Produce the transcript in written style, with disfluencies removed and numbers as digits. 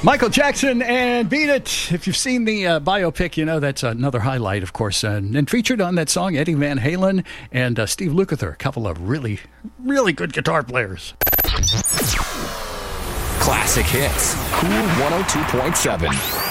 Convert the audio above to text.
Michael Jackson and Beat It. If you've seen the biopic, you know that's another highlight, of course. And featured on that song, Eddie Van Halen and Steve Lukather, a couple of really, really good guitar players. Classic hits. Cool 102.7.